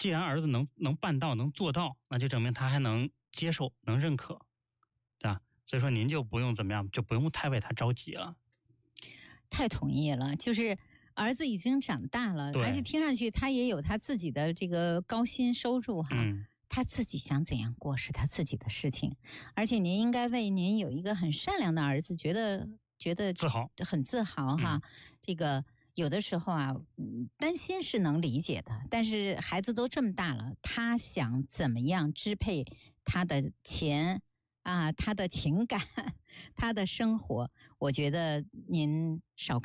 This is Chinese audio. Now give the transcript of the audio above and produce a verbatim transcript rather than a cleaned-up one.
既然儿子能能办到能做到，那就证明他还能接受能认可，对吧？所以说您就不用怎么样，就不用太为他着急了。 太同意了，就是儿子已经长大了，而且听上去他也有他自己的这个高薪收入哈、嗯，他自己想怎样过是他自己的事情，而且您应该为您有一个很善良的儿子觉得觉得自豪， 很自豪哈、嗯。这个有的时候啊，担心是能理解的，但是孩子都这么大了，他想怎么样支配他的钱啊，他的情感，他的生活，我觉得您少干